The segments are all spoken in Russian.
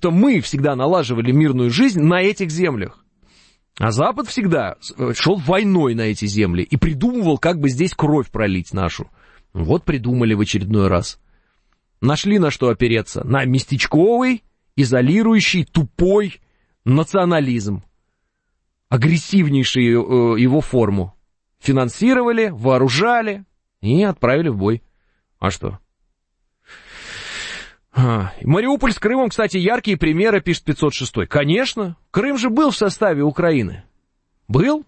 что мы всегда налаживали мирную жизнь на этих землях. А Запад всегда шел войной на эти земли и придумывал, как бы здесь кровь пролить нашу. Вот придумали в очередной раз. Нашли на что опереться. На местечковый, изолирующий, тупой национализм. Агрессивнейшую его форму. Финансировали, вооружали и отправили в бой. А что? Мариуполь с Крымом, кстати, яркие примеры, пишет 506. Конечно, Крым же был в составе Украины. Был.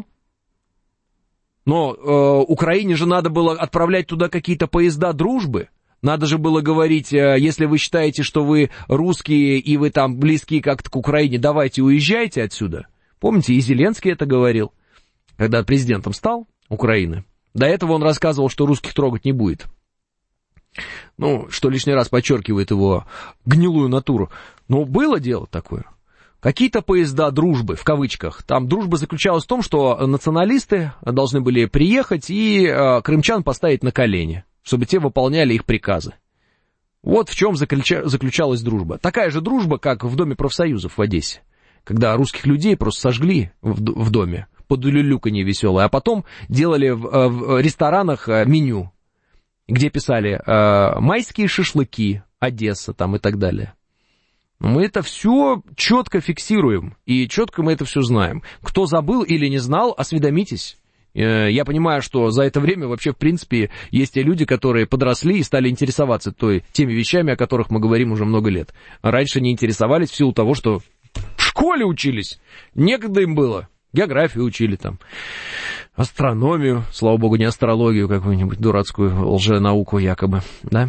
Но Украине же надо было отправлять туда какие-то поезда дружбы. Надо же было говорить, если вы считаете, что вы русские и вы там близкие как-то к Украине, давайте уезжайте отсюда. Помните, и Зеленский это говорил, когда президентом стал Украины. До этого он рассказывал, что русских трогать не будет. Ну, что лишний раз подчеркивает его гнилую натуру. Но было дело такое. Какие-то поезда дружбы, в кавычках. Там дружба заключалась в том, что националисты должны были приехать и крымчан поставить на колени, чтобы те выполняли их приказы. Вот в чем заключалась дружба. Такая же дружба, как в Доме профсоюзов в Одессе, когда русских людей просто сожгли в доме под улюлюканье веселое, а потом делали в ресторанах меню, где писали «майские шашлыки», «Одесса» там и так далее. Мы это все четко фиксируем, и четко мы это все знаем. Кто забыл или не знал, осведомитесь. Я понимаю, что за это время вообще, в принципе, есть те люди, которые подросли и стали интересоваться теми вещами, о которых мы говорим уже много лет. Раньше не интересовались в силу того, что в школе учились, некогда им было. Географию учили там, астрономию, слава богу, не астрологию какую-нибудь дурацкую лженауку якобы, да?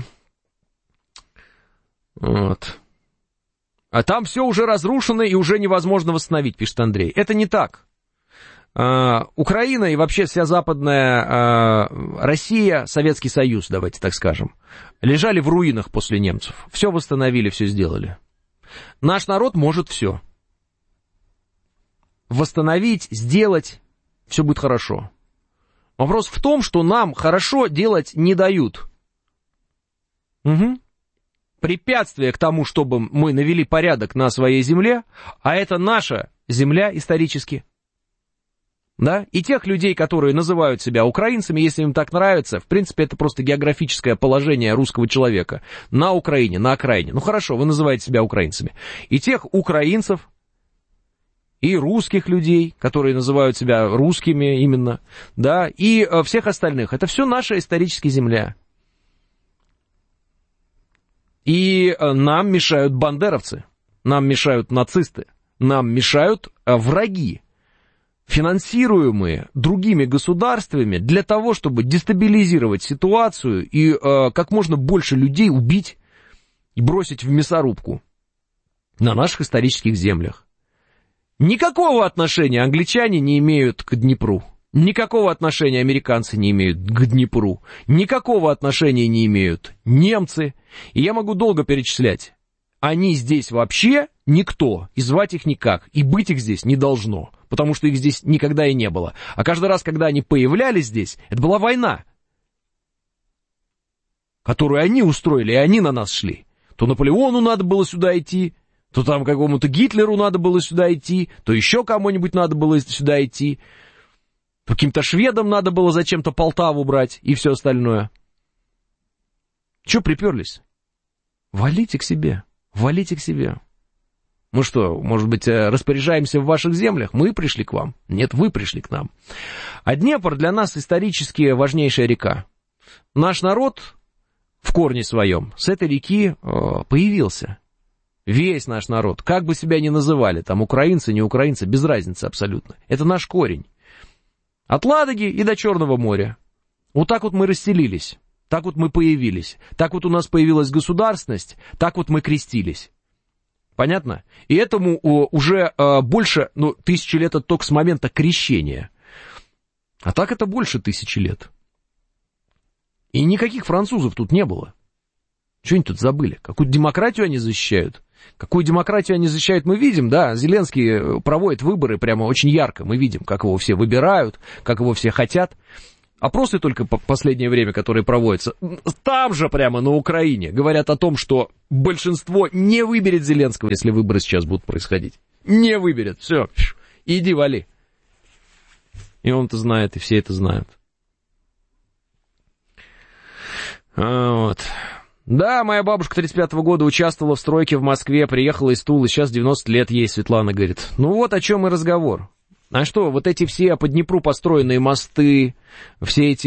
Вот. А там все уже разрушено и уже невозможно восстановить, пишет Андрей. Это не так. Украина и вообще вся западная Россия, Советский Союз, давайте так скажем, лежали в руинах после немцев. Все восстановили, все сделали. Наш народ может все. Восстановить, сделать, все будет хорошо. Вопрос в том, что нам хорошо делать не дают. Угу. Препятствие к тому, чтобы мы навели порядок на своей земле, а это наша земля исторически. Да? И тех людей, которые называют себя украинцами, если им так нравится, в принципе, это просто географическое положение русского человека на Украине, на окраине. Ну хорошо, вы называете себя украинцами. И тех украинцев, и русских людей, которые называют себя русскими именно, да, и всех остальных. Это все наша историческая земля. И нам мешают бандеровцы, нам мешают нацисты, нам мешают враги, финансируемые другими государствами для того, чтобы дестабилизировать ситуацию и как можно больше людей убить и бросить в мясорубку на наших исторических землях. Никакого отношения англичане не имеют к Днепру. Никакого отношения американцы не имеют к Днепру. Никакого отношения не имеют немцы. И я могу долго перечислять. Они здесь вообще никто, и звать их никак, и быть их здесь не должно, потому что их здесь никогда и не было. А каждый раз, когда они появлялись здесь, это была война, которую они устроили, и они на нас шли. То Наполеону надо было сюда идти, то там какому-то Гитлеру надо было сюда идти, то еще кому-нибудь надо было сюда идти, то каким-то шведам надо было зачем-то Полтаву брать и все остальное. Че приперлись? Валите к себе, валите к себе. Мы что, может быть, распоряжаемся в ваших землях? Мы пришли к вам? Нет, вы пришли к нам. А Днепр для нас исторически важнейшая река. Наш народ в корне своем с этой реки появился. Весь наш народ, как бы себя ни называли, там украинцы, не украинцы, без разницы абсолютно. Это наш корень. От Ладоги и до Черного моря. Вот так вот мы расселились, так вот мы появились, так вот у нас появилась государственность, так вот мы крестились. Понятно? И этому уже больше, 1000 лет это только с момента крещения. А так это больше 1000 лет. И никаких французов тут не было. Что они тут забыли? Какую демократию они защищают? Какую демократию они защищают, мы видим, да, Зеленский проводит выборы прямо очень ярко, мы видим, как его все выбирают, как его все хотят. опросы только в последнее время, которые проводятся, там же прямо на Украине говорят о том, что большинство не выберет Зеленского, если выборы сейчас будут происходить. Не выберет, все, иди вали. И он это знает, и все это знают. Вот. Да, моя бабушка 35-го года участвовала в стройке в Москве, приехала из Тулы, сейчас 90 лет ей, Светлана говорит. Ну вот о чем и разговор. А что, вот эти все по Днепру построенные мосты, все эти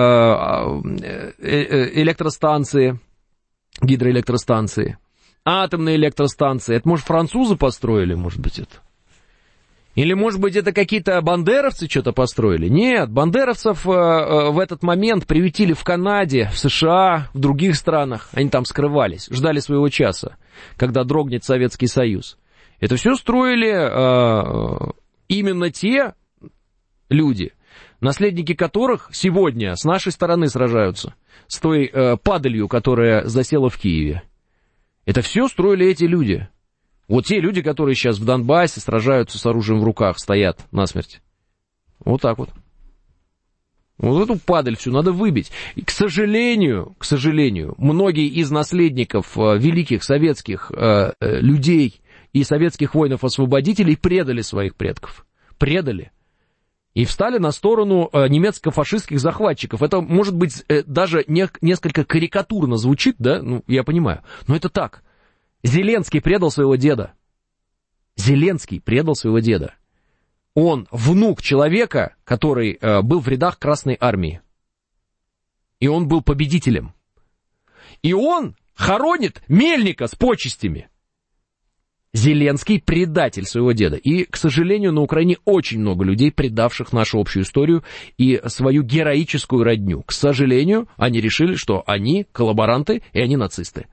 электростанции, гидроэлектростанции, атомные электростанции, это, может, французы построили, может быть, это? Или, может быть, это какие-то бандеровцы что-то построили? Нет, бандеровцев в этот момент приютили в Канаде, в США, в других странах. Они там скрывались, ждали своего часа, когда дрогнет Советский Союз. Это все строили именно те люди, наследники которых сегодня с нашей стороны сражаются, с той падалью, которая засела в Киеве. Это все строили эти люди. Вот те люди, которые сейчас в Донбассе сражаются с оружием в руках, стоят насмерть. Вот так вот. Вот эту падаль всю надо выбить. И, к сожалению, многие из наследников великих советских людей и советских воинов-освободителей предали своих предков. Предали. И встали на сторону немецко-фашистских захватчиков. Это, может быть, даже несколько карикатурно звучит, да? Ну, я понимаю. Но это так. Зеленский предал своего деда. Зеленский предал своего деда. Он внук человека, который был в рядах Красной Армии. И он был победителем. И он хоронит Мельника с почестями. Зеленский предатель своего деда. И, к сожалению, на Украине очень много людей, предавших нашу общую историю и свою героическую родню. К сожалению, они решили, что они коллаборанты и они нацисты.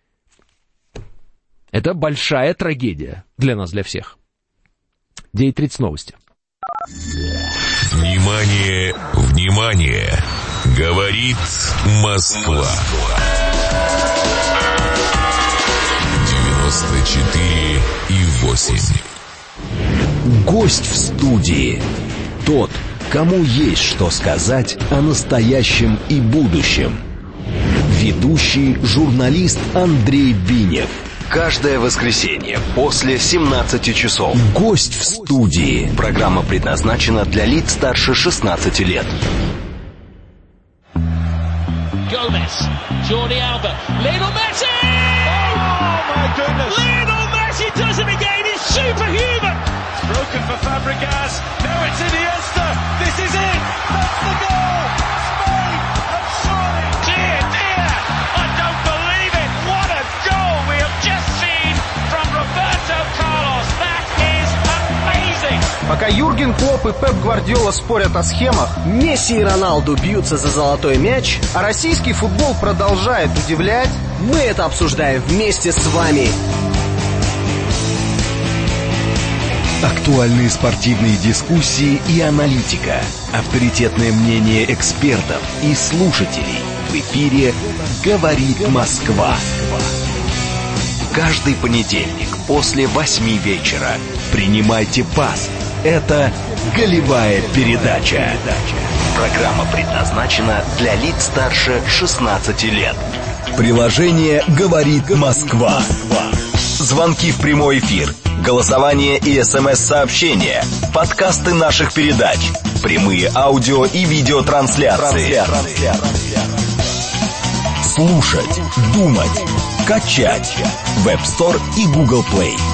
Это большая трагедия для нас, для всех. 9:30 новости. Внимание, внимание! Говорит Москва. 94,8. Гость в студии. Тот, кому есть что сказать о настоящем и будущем. Ведущий журналист Андрей Бинев. Каждое воскресенье после 17 часов. Гость в студии. Программа предназначена для лиц старше 16 лет. Gomez, Jordi Alba, Lionel Messi! Oh my goodness! Lionel Messi does it again, he's superhuman! It's broken for Fabregas, now it's Iniesta, this is it! That's the goal! Spain have scored! Dear, dear! I don't believe it! What a goal we have just seen from Roberto Carlos! That is amazing! Пока Юрген Клопп и Пеп Гвардиола спорят о схемах, Месси и Роналду бьются за золотой мяч, а российский футбол продолжает удивлять, мы это обсуждаем вместе с вами. Актуальные спортивные дискуссии и аналитика. Авторитетное мнение экспертов и слушателей. В эфире «Говорит Москва». Каждый понедельник после 8 вечера. Принимайте пас. Это «Голевая передача». Программа предназначена для лиц старше 16 лет. Приложение «Говорит Москва». Звонки в прямой эфир, голосование и СМС-сообщения, подкасты наших передач, прямые аудио и видеотрансляции. Слушать, думать, качать. Web Store и Google Play.